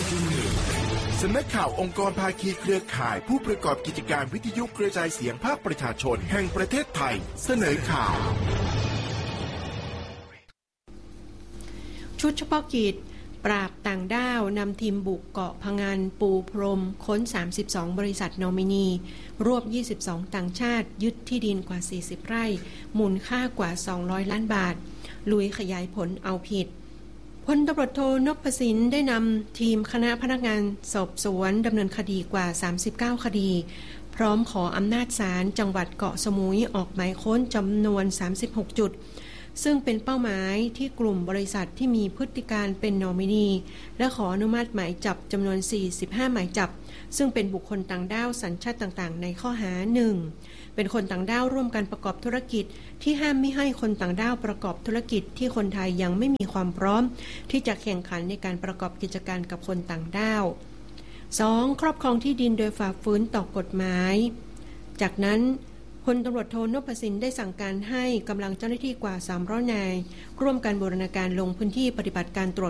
สำนักข่าวองค์กรภาคีเครือข่ายผู้ประกอบกิจการวิทยุกระจายเสียงภาคประชาชนแห่งประเทศไทยเสนอข่าวชุดเฉพาะกิจปราบต่างด้าวนำทีมบุกเกาะพะงันปูพรมค้น32บริษัทนอมินีรวบ22ต่างชาติยึดที่ดินกว่า40ไร่มูลค่ากว่า200ล้านบาทลุยขยายผลเอาผิดพลตำรวจโทนพสินได้นำทีมคณะพนักงานสอบสวนดำเนินคดีกว่า39คดีพร้อมขออำนาจศาลจังหวัดเกาะสมุยออกหมายค้นจำนวน36จุดซึ่งเป็นเป้าหมายที่กลุ่มบริษัทที่มีพฤติการเป็นนอมินีและขออนุมัติหมายจับจำนวน45หมายจับซึ่งเป็นบุคคลต่างด้าวสัญชาติต่างๆในข้อหา 1. เป็นคนต่างด้าวร่วมกันประกอบธุรกิจที่ห้ามไม่ให้คนต่างด้าวประกอบธุรกิจที่คนไทยยังไม่มีความพร้อมที่จะแข่งขันในการประกอบกิจการกับคนต่างด้าว 2. ครอบครองที่ดินโดยฝ่าฝืนต่อกฎหมายจากนั้นพลตำรวจโทนพสินได้สั่งการให้กำลังเจ้าหน้าที่กว่า300นายร่วมกันบูรณาการลงพื้นที่ปฏิบัติการตรวจ